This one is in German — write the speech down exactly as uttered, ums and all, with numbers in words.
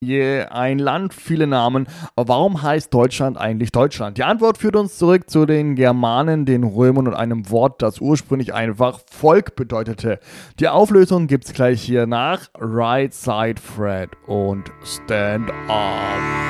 Je ein Land, viele Namen. Aber warum heißt Deutschland eigentlich Deutschland? Die Antwort führt uns zurück zu den Germanen, den Römern und einem Wort, das ursprünglich einfach Volk bedeutete. Die Auflösung gibt's gleich hier nach Right Side Fred und Stand Up.